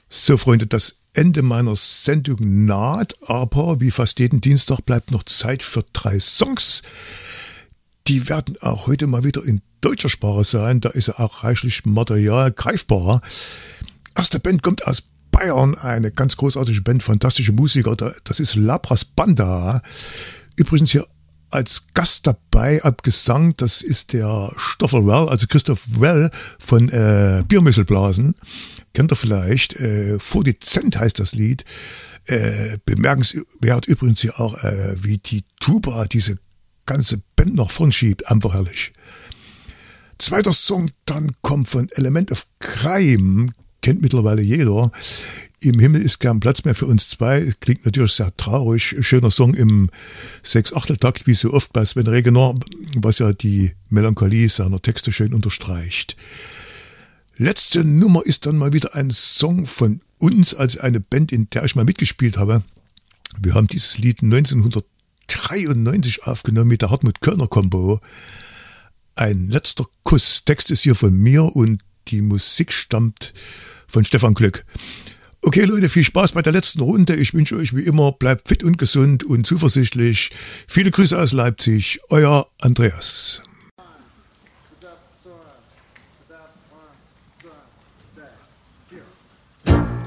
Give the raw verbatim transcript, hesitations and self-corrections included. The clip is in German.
So, Freunde, das Ende meiner Sendung naht, aber wie fast jeden Dienstag bleibt noch Zeit für drei Songs. Die werden auch heute mal wieder in deutscher Sprache sein, da ist ja auch reichlich Material greifbar. Erste Band kommt aus Bayern, eine ganz großartige Band, fantastische Musiker, das ist Labras Banda. Übrigens hier als Gast dabei ab Gesang, das ist der Stoffel Well, also Christoph Well von äh, Biermüsselblasen. Kennt ihr vielleicht, äh, Vor Dezent heißt das Lied. Äh, bemerkenswert übrigens hier auch, äh, wie die Tuba diese ganze Band nach vorn schiebt, einfach herrlich. Zweiter Song dann kommt von Element of Crime, kennt mittlerweile jeder. Im Himmel ist kein Platz mehr für uns zwei. Klingt natürlich sehr traurig. Schöner Song im Sechs-Achtel-Takt, wie so oft bei Sven Regener, was ja die Melancholie seiner Texte schön unterstreicht. Letzte Nummer ist dann mal wieder ein Song von uns, also eine Band, in der ich mal mitgespielt habe. Wir haben dieses Lied neunzehnhundertdreiundneunzig aufgenommen mit der Hartmut Kölner Combo. Ein letzter Kuss. Text ist hier von mir und die Musik stammt von Stefan Glück. Okay Leute, viel Spaß bei der letzten Runde. Ich wünsche euch wie immer, bleibt fit und gesund und zuversichtlich. Viele Grüße aus Leipzig, euer Andreas.